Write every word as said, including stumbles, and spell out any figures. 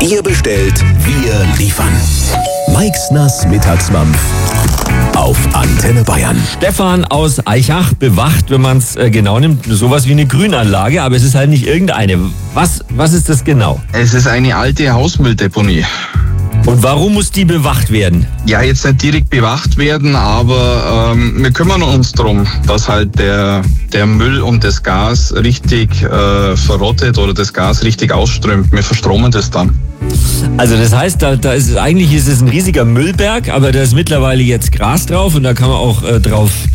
Ihr bestellt, wir liefern. Meixners Mittagsmampf auf Antenne Bayern. Stefan aus Aichach bewacht, wenn man es äh, genau nimmt, sowas wie eine Grünanlage, aber es ist halt nicht irgendeine. Was, was ist das genau? Es ist eine alte Hausmülldeponie. Und warum muss die bewacht werden? Ja, jetzt nicht direkt bewacht werden, aber ähm, wir kümmern uns darum, dass halt der, der Müll und das Gas richtig äh, verrottet oder das Gas richtig ausströmt. Wir verstromen das dann. Also das heißt, da, da ist es, eigentlich ist es ein riesiger Müllberg, aber da ist mittlerweile jetzt Gras drauf und da kann man auch äh, drauf